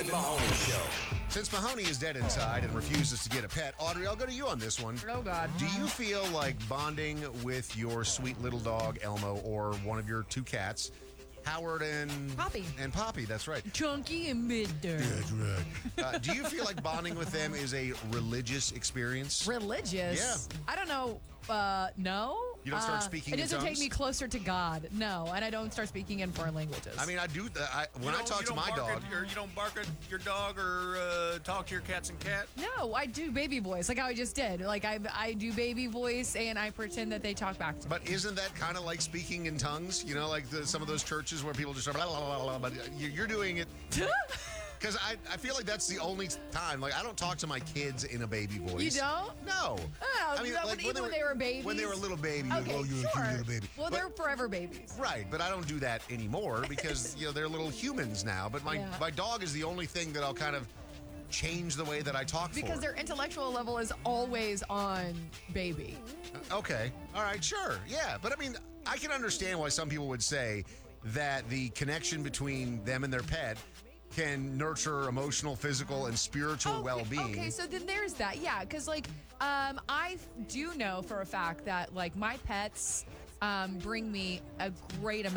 and Mahoney Show. Since Mahoney is dead inside and refuses to get a pet, Audrey, I'll go to you on this one. Oh, God. Do you feel like bonding with your sweet little dog, Elmo, or one of your two cats, Howard and Poppy? And Poppy, that's right. Chunky and Midder. That's right. Do you feel like bonding with them is a religious experience? Religious? Yeah. I don't know. No. You don't start speaking It in doesn't take tongues? me closer to God. No. And I don't start speaking in foreign languages. I mean, I do. When I talk to my dog. You don't bark at your dog or talk to your cats and cat? no, I do baby voice like how I just did. Like I do baby voice and I pretend that they talk back to me. But isn't that kind of like speaking in tongues? You know, like some of those churches where people just are blah, blah, blah, blah, but you're doing it. Because I feel like that's the only time. Like, I don't talk to my kids in a baby voice. You don't? No. Oh, even when they were babies? When they were a little baby. Okay, you're a cute sure. little baby. Well, But- they're forever babies. Right, but I don't do that anymore because, they're little humans now. But my dog is the only thing that I'll kind of change the way that I talk Because for. their intellectual level is always on baby. Okay. All right, sure. Yeah. But I mean, I can understand why some people would say that the connection between them and their pet can nurture emotional, physical, and spiritual well-being. Okay, so then there's that. Yeah, because I do know for a fact that my pets bring me a great amount